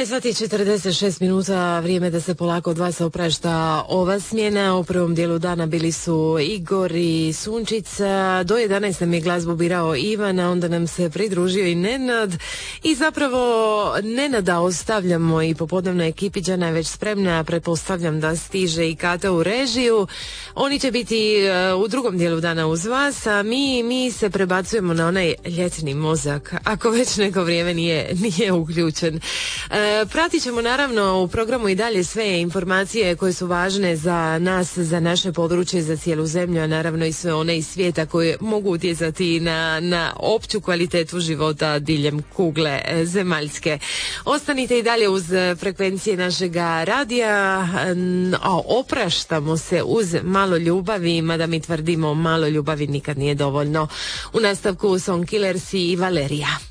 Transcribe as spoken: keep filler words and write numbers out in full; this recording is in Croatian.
jedanaest sati i četrdeset šest minuta, vrijeme da se polako od vas oprašta ova smjena. U prvom dijelu dana bili su Igor i Sunčica, do jedanaest nam je glazbu birao Ivan, a onda nam se pridružio i Nenad. I zapravo Nenada ostavljamo i popodnevna ekipiđana je već spremna, pretpostavljam da stiže i Kata u režiju. Oni će biti uh, u drugom dijelu dana uz vas, a mi, mi se prebacujemo na onaj ljetni mozak, ako već neko vrijeme nije, nije uključen. E, pratit ćemo naravno u programu i dalje sve informacije koje su važne za nas, za naše područje, za cijelu zemlju, a naravno i sve one iz svijeta koje mogu utjecati na, na opću kvalitetu života diljem kugle zemaljske. Ostanite i dalje uz frekvencije našega radija, a opraštamo se uz malo ljubavi, mada mi tvrdimo malo ljubavi nikad nije dovoljno. U nastavku Song Killers i Valerija.